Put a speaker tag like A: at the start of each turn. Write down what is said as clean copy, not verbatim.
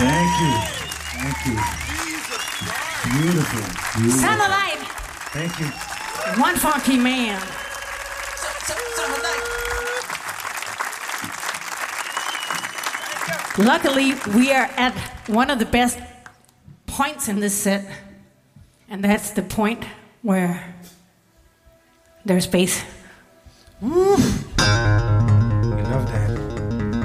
A: Thank you. Thank you. Beautiful. Beautiful.
B: Summer Night.
A: Thank you.
B: One funky man.
C: Summer Night.
B: Luckily, we are at one of the best points in this set, and that's the point where there's bass. Woo.